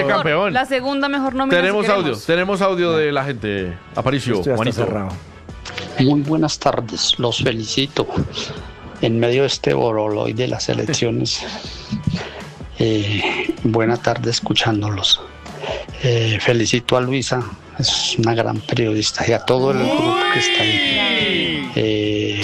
campeón. La segunda mejor nómina. Tenemos audio de la gente. Aparicio, Juanito. Muy buenas tardes, los felicito. En medio de este boroloy de las elecciones, buena tarde escuchándolos. Felicito a Luisa, es una gran periodista, y a todo el grupo que está ahí.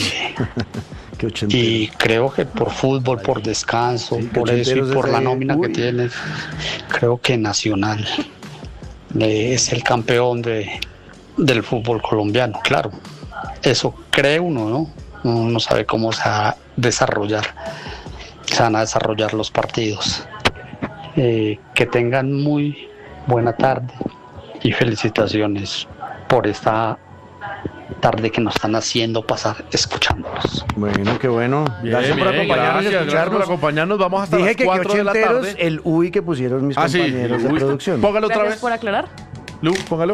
Y creo que por fútbol, por descanso, por eso y por la nómina que tiene, creo que Nacional es el campeón del fútbol colombiano, claro. Eso cree uno, ¿no? Uno no sabe cómo se van a desarrollar los partidos. Que tengan muy buena tarde y felicitaciones por esta tarde que nos están haciendo pasar escuchándolos. Bueno, qué bueno. Gracias por acompañarnos. Gracias por acompañarnos. Vamos hasta las 4 de la tarde. El uy que pusieron mis compañeros de producción. Póngalo otra vez. Por aclarar. Lu, póngalo.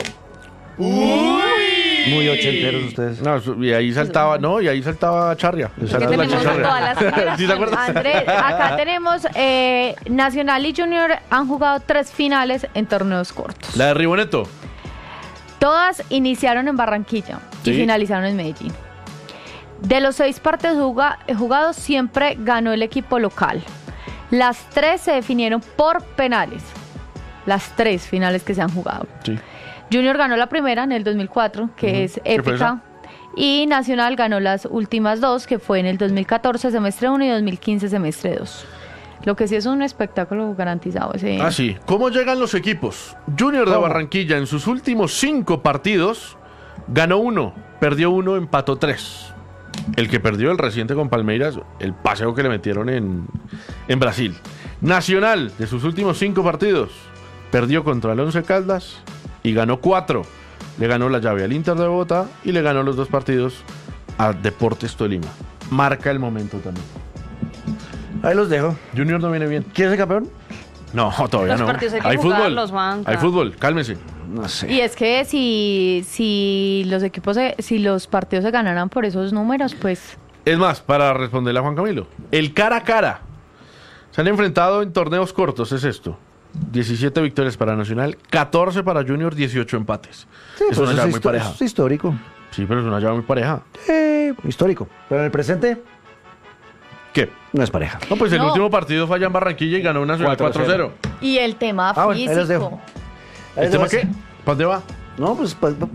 Muy ochenteros ustedes. No, y ahí saltaba, Charria. ¿Sí te acuerdas? Andrés, acá tenemos Nacional y Junior han jugado 3 finales en torneos cortos. La de Riboneto. Todas iniciaron en Barranquilla y finalizaron en Medellín. De los 6 partidos jugados, siempre ganó el equipo local. Las 3 se definieron por penales. Las 3 finales que se han jugado. Sí. Junior ganó la primera en el 2004, que es épica, y Nacional ganó las últimas 2, que fue en el 2014, semestre 1, y 2015, semestre 2. Lo que sí es un espectáculo garantizado. Sí. ¿Cómo llegan los equipos? Junior de Barranquilla en sus últimos 5 partidos ganó 1, perdió 1, empató 3. El que perdió el reciente con Palmeiras, el paseo que le metieron en Brasil. Nacional, de sus últimos 5 partidos, perdió contra el Once Caldas y ganó 4. Le ganó la llave al Inter de Bogotá y le ganó los 2 partidos a Deportes Tolima. Marca el momento también. Ahí los dejo. Junior no viene bien. ¿Quién es el campeón? No, todavía los no. Partidos hay fútbol. Hay fútbol, cálmense. No sé. Y es que si los partidos se ganaran por esos números, pues... Es más, para responderle a Juan Camilo, el cara a cara. Se han enfrentado en torneos cortos, es esto. 17 victorias para Nacional, 14 para Junior, 18 empates. Sí, es una llave muy pareja. Es histórico. Sí, pero es una llave muy pareja. Histórico. Pero en el presente... ¿Qué? No es pareja. No, pues el último partido fue allá en Barranquilla y ganó Nacional 4-0. Y el tema físico. Bueno, ahí los dejo. ¿El tema qué? ¿Para dónde va? No, pues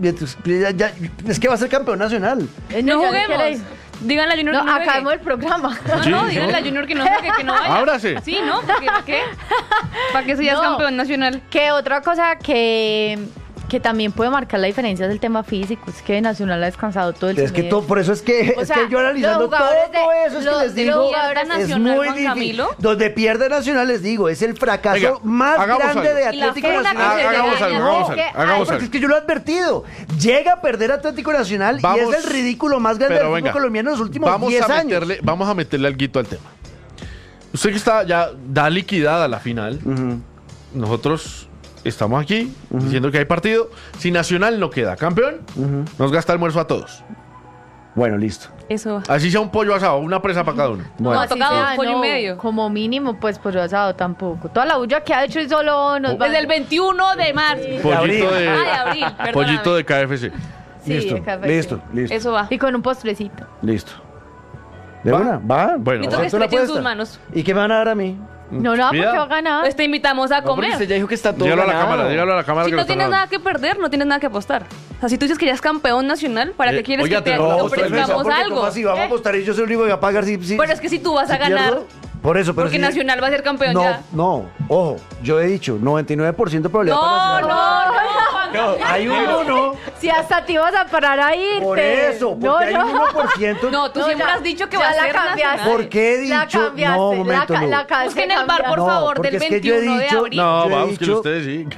ya, es que va a ser campeón nacional. No juguemos. Díganle a Junior que no juegue. Acabemos el programa. Díganle a Junior que no juegue, que no vaya. Ahora sí. Sí, ¿no? ¿Para qué? ¿Para qué seas campeón nacional? Que otra cosa que también puede marcar la diferencia es el tema físico. Es que Nacional ha descansado todo el semestre. Por eso es que yo analizando todo eso es que les digo, es muy difícil. Donde pierde Nacional, les digo, es el fracaso más grande de Atlético Nacional. Hagamos algo. Porque es que yo lo he advertido. Llega a perder Atlético Nacional y es el ridículo más grande del fútbol colombiano en los últimos 10 años. Vamos a meterle alguito al tema. Usted que ya da liquidada la final, nosotros... Estamos aquí diciendo que hay partido. Si Nacional no queda campeón, nos gasta almuerzo a todos. Bueno, listo. Eso. Así sea un pollo asado, una presa para cada uno. Bueno. No, tocado un pollo y medio. Como mínimo, pues pollo asado tampoco. Toda la bulla que ha hecho y solo nos va. Desde el 21 de marzo. Pollito de abril. Pollito de KFC. Sí, listo. Eso va. Y con un postrecito. Listo. ¿De una? ¿Va? Bueno, necesito que estrechen sus manos. ¿Y qué me van a dar a mí? No, porque va a ganar. Pues te invitamos a comer. Usted ya dijo que está todo dígalo ganado. Dígalo a la cámara. Si no tienes nada que perder, no tienes nada que apostar. O sea, si tú dices que ya es campeón nacional, ¿para qué quieres que te ofrezcamos algo? Así vamos a apostar y yo soy el único que va a pagar Pero es que si tú vas a ganar... Por eso, pero porque Nacional va a ser campeón ya. No, ojo, yo he dicho 99% de probabilidad para Nacional. No, hay un 1. Si hasta te ibas a parar a irte. Por eso, porque hay un 1%. No, tú siempre has dicho que va a ser Nacional. ¿Por qué he dicho? No, un momento, busquen el bar, por favor, del 21 de abril. No, vamos, que ustedes sí.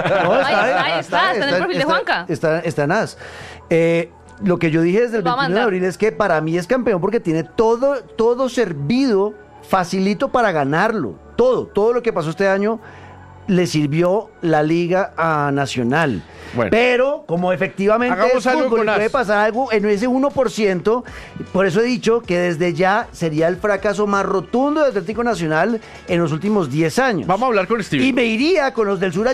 Ahí está en el perfil de Juanca. Está en AS. Lo que yo dije desde el 21 de abril es que para mí es campeón porque tiene todo servido, facilito para ganarlo. Todo lo que pasó este año le sirvió la Liga a Nacional. Bueno, pero como efectivamente es fútbol y puede pasar algo en ese 1%, por eso he dicho que desde ya sería el fracaso más rotundo de Atlético Nacional en los últimos 10 años. Vamos a hablar con Steve. Y me iría con los del sur